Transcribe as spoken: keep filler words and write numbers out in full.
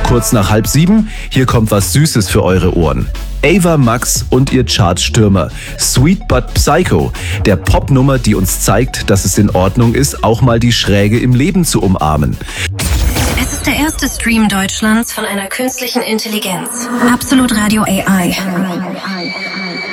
Kurz nach halb sieben, hier kommt was Süßes für eure Ohren. Ava Max und ihr Chartstürmer Sweet But Psycho, der Popnummer, die uns zeigt, dass es in Ordnung ist, auch mal die Schräge im Leben zu umarmen. Es ist der erste Stream Deutschlands von einer künstlichen Intelligenz. Absolut Radio A I.